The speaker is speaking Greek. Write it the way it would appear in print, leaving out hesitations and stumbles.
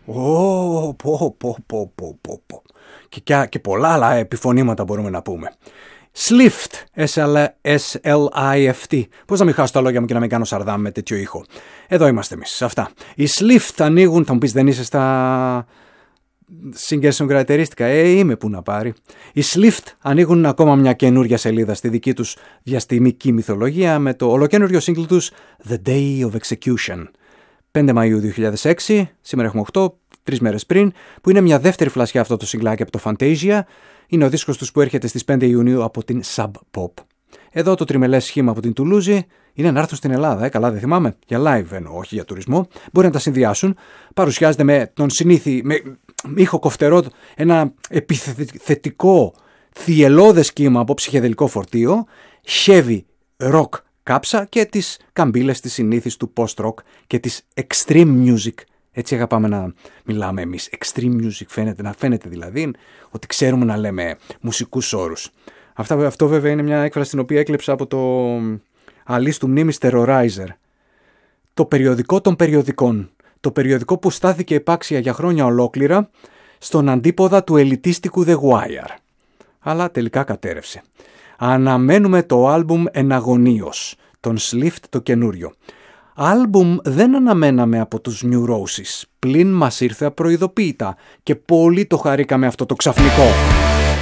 Και πολλά άλλα επιφωνήματα μπορούμε να πούμε. Slift, S-L-I-F-T. Πώς να μην χάσω τα λόγια μου και να μην κάνω σαρδάμ με τέτοιο ήχο. Εδώ είμαστε εμείς, αυτά. Οι Slift ανοίγουν, θα μου πεις δεν είσαι στα singer-songwriteristica. Είμαι που να πάρει. Οι Slift ανοίγουν ακόμα μια καινούρια σελίδα στη δική τους διαστημική μυθολογία με το ολοκαίνουριο σύγκλι τους The Day of Execution. 5 Μαΐου 2006, σήμερα έχουμε 8, 3 μέρες πριν, που είναι μια δεύτερη φλασιά αυτό το συγκλάκι από το Fantasia. Είναι ο δίσκος τους που έρχεται στις 5 Ιουνίου από την Sub Pop. Εδώ το τριμελές σχήμα από την Τουλούζη είναι να έρθουν στην Ελλάδα, καλά δεν θυμάμαι, για live εννοώ, όχι για τουρισμό. Μπορεί να τα συνδυάσουν. Παρουσιάζεται με τον συνήθι, με ήχο κοφτερό, ένα επιθετικό θυελώδες κύμα από ψυχεδελικό φορτίο, heavy rock κάψα και τις καμπύλες της συνήθις του post-rock και της extreme music. Έτσι αγαπάμε να μιλάμε εμείς. Extreme music να φαίνεται δηλαδή ότι ξέρουμε να λέμε μουσικούς όρους. Αυτό βέβαια είναι μια έκφραση την οποία έκλεψα από το αλής του μνήμης Terrorizer. Το περιοδικό των περιοδικών. Το περιοδικό που στάθηκε επάξια για χρόνια ολόκληρα στον αντίποδα του ελιτίστικου The Wire. Αλλά τελικά κατέρευσε. Αναμένουμε το άλμπουμ εναγωνίως. Τον Slift το καινούριο. Άλμπουμ δεν αναμέναμε από τους New Roses. Πλην μας ήρθε απροειδοποίητα και πολύ το χαρήκαμε αυτό το ξαφνικό.